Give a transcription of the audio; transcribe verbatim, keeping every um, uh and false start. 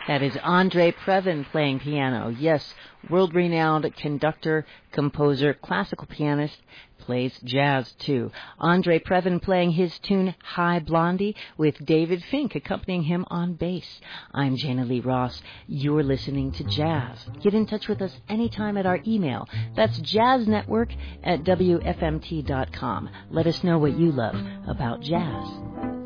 That is Andre Previn playing piano. Yes, world-renowned conductor, composer, classical pianist, plays jazz too. Andre Previn playing his tune Hi Blondie with David Fink accompanying him on bass. I'm Jana Lee Ross. You're listening to Jazz. Get in touch with us anytime at our email. That's jazznetwork at W F M T dot com. Let us know what you love about jazz.